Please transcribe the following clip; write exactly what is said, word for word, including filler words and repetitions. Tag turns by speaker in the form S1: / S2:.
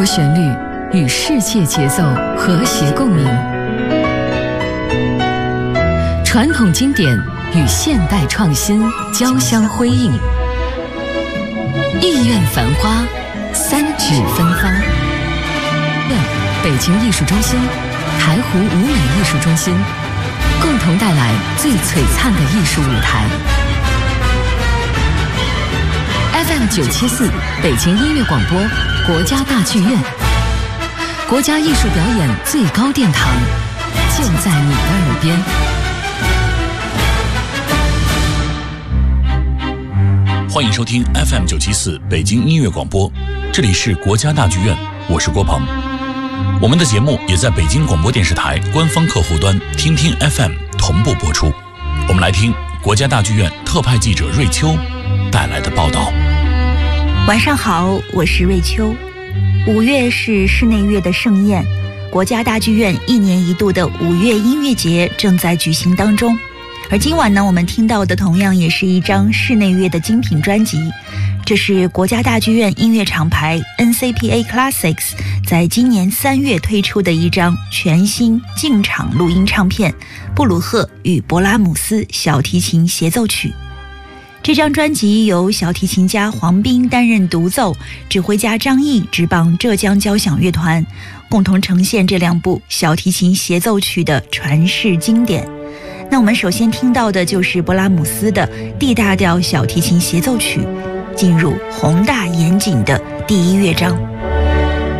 S1: 国旋律与世界节奏和谐共鸣，传统经典与现代创新交相辉映，艺苑繁花，三指芬芳。北京艺术中心、台湖舞美艺术中心共同带来最璀璨的艺术舞台。F M 九七四北京音乐广播，国家大剧院，国家艺术表演最高殿堂，就在你的耳边。
S2: 欢迎收听 F M 九七四北京音乐广播，这里是国家大剧院，我是郭鹏。我们的节目也在北京广播电视台官方客户端听听 F M 同步播出。我们来听国家大剧院特派记者瑞秋带来的报道。
S3: 晚上好，我是瑞秋。五月是室内乐的盛宴，国家大剧院一年一度的五月音乐节正在举行当中。而今晚呢，我们听到的同样也是一张室内乐的精品专辑，这是国家大剧院音乐厂牌 N C P A Classics 在今年三月推出的一张全新进场录音唱片《布鲁赫与勃拉姆斯小提琴协奏曲》。这张专辑由小提琴家黄斌担任独奏，指挥家张毅执棒浙江交响乐团，共同呈现这两部小提琴协奏曲的传世经典。那我们首先听到的就是勃拉姆斯的 D 大调小提琴协奏曲，进入宏大严谨的第一乐章。